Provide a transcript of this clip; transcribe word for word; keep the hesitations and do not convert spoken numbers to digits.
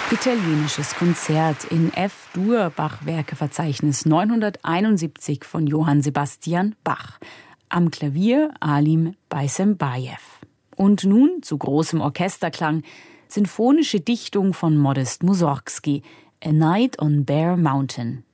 Italienisches Konzert in F-Dur Bachwerkeverzeichnis neunhunderteinundsiebzig von Johann Sebastian Bach. Am Klavier Alim Beisembajew. Und nun zu großem Orchesterklang sinfonische Dichtung von Modest Mussorgsky, A Night on Bear Mountain.